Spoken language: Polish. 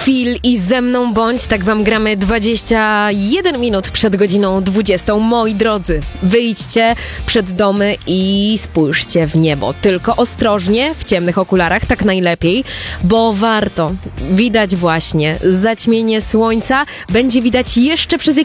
Feel i Ze mną bądź, tak wam gramy 21 minut przed godziną 20. Moi drodzy, wyjdźcie przed domy i spójrzcie w niebo. Tylko ostrożnie, w ciemnych okularach, tak najlepiej, bo warto. Widać właśnie zaćmienie słońca, będzie widać jeszcze przez